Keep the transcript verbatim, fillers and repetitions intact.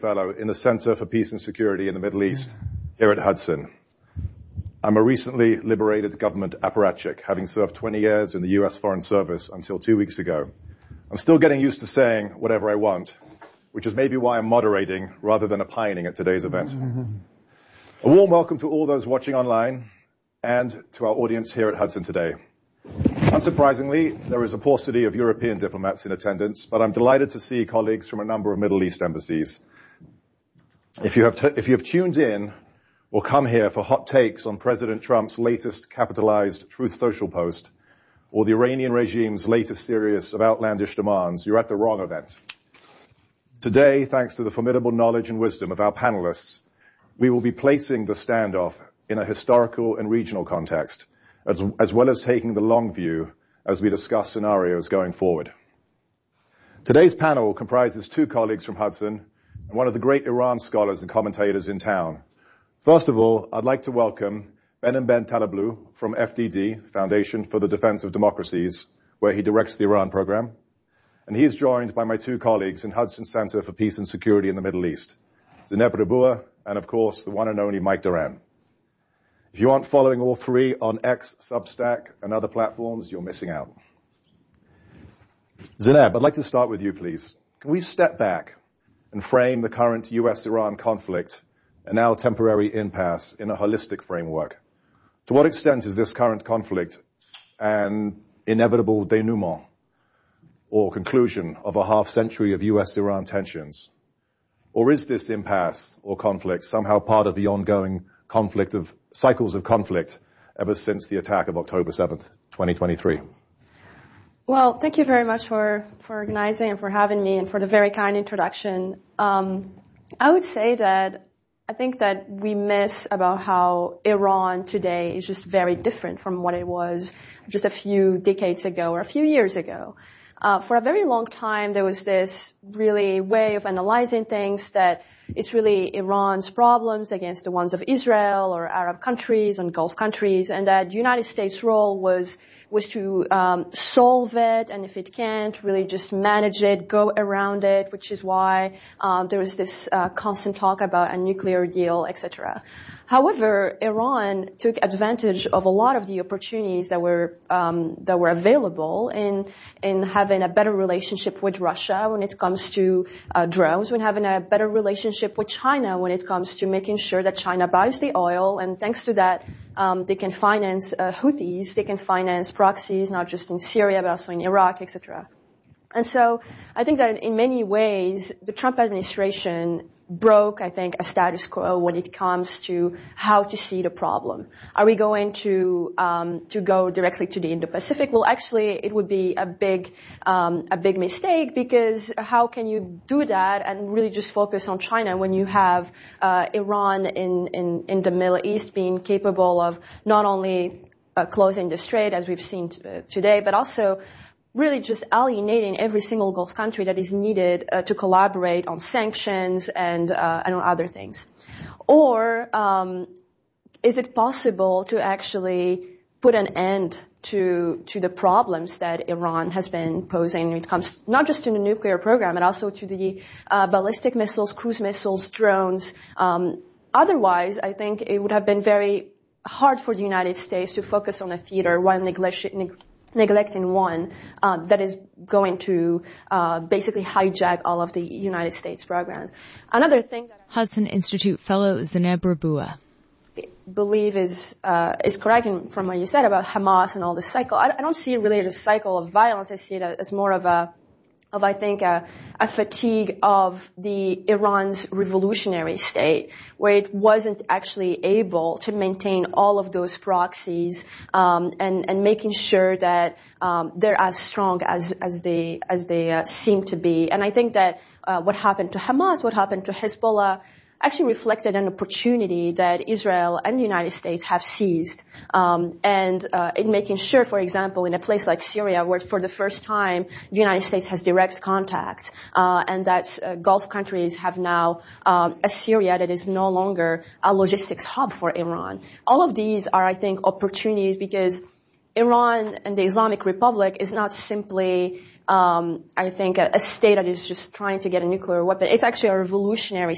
Fellow in the Center for Peace and Security in the Middle East here at Hudson. I'm a recently liberated government apparatchik, having served twenty years in the U S Foreign Service until two weeks ago. I'm still getting used to saying whatever I want, which is maybe why I'm moderating rather than opining at today's event. A warm welcome to all those watching online and to our audience here at Hudson today. Unsurprisingly, there is a paucity of European diplomats in attendance, but I'm delighted to see colleagues from a number of Middle East embassies. If you have, t- if you have tuned in or come here for hot takes on President Trump's latest capitalized Truth Social post or the Iranian regime's latest series of outlandish demands, you're at the wrong event. Today, thanks to the formidable knowledge and wisdom of our panelists, we will be placing the standoff in a historical and regional context, as, as well as taking the long view as we discuss scenarios going forward. Today's panel comprises two colleagues from Hudson and one of the great Iran scholars and commentators in town. First of all, I'd like to welcome Behnam Ben Taleblu from F D D, Foundation for the Defense of Democracies, where he directs the Iran program. And he is joined by my two colleagues in Hudson Center for Peace and Security in the Middle East, Zeynep Rabua, and of course, the one and only Mike Doran. If you aren't following all three on X, Substack, and other platforms, you're missing out. Zeynep, I'd like to start with you, please. Can we step back and frame the current U S Iran conflict and now temporary impasse in a holistic framework? To what extent is this current conflict an inevitable denouement or conclusion of a half century of U S Iran tensions? Or is this impasse or conflict somehow part of the ongoing conflict of cycles of conflict ever since the attack of October seventh, twenty twenty-three? Well, thank you very much for, for organizing and for having me and for the very kind introduction. Um, I would say that I think that we miss about how Iran today is just very different from what it was just a few decades ago or a few years ago. Uh, for a very long time, there was this really way of analyzing things that it's really Iran's problems against the ones of Israel or Arab countries and Gulf countries, and that the United States' role was was to um, solve it, and if it can't, really just manage it, go around it, which is why um, there was this uh, constant talk about a nuclear deal, et cetera. However, Iran took advantage of a lot of the opportunities that were um, that were available in in having a better relationship with Russia when it comes to uh, drones, when having a better relationship with China when it comes to making sure that China buys the oil, and thanks to that, um, they can finance uh, Houthis, they can finance proxies, not just in Syria, but also in Iraq, et cetera. And so I think that in many ways, the Trump administration broke, I think, a status quo when it comes to how to see the problem. Are we going to um, to go directly to the Indo-Pacific? Well, actually, it would be a big um, a big mistake, because how can you do that and really just focus on China when you have uh, Iran in, in in the Middle East being capable of not only uh, closing the strait as we've seen t- uh, today, but also really just alienating every single Gulf country that is needed uh, to collaborate on sanctions and uh, and on other things? Or um, is it possible to actually put an end to to the problems that Iran has been posing when it comes not just to the nuclear program, but also to the uh, ballistic missiles, cruise missiles, drones? Um, otherwise, I think it would have been very hard for the United States to focus on a theater while neglecting neglecting one uh, that is going to uh, basically hijack all of the United States programs. Another thing that Hudson Institute Fellow Zeynep Rabua I believe is uh, is correct in, from what you said about Hamas and all this cycle. I, I don't see it really as a cycle of violence. I see it as more of a of, I think, a, a fatigue of the Iran's revolutionary state, where it wasn't actually able to maintain all of those proxies, um, and, and making sure that, um, they're as strong as, as they, as they, uh, seem to be. And I think that, uh, what happened to Hamas, what happened to Hezbollah, actually reflected an opportunity that Israel and the United States have seized, um, and uh, in making sure, for example, in a place like Syria, where for the first time the United States has direct contact, uh, and that uh, Gulf countries have now um, a Syria that is no longer a logistics hub for Iran. All of these are, I think, opportunities, because Iran and the Islamic Republic is not simply Um, I think a, a state that is just trying to get a nuclear weapon. It's actually a revolutionary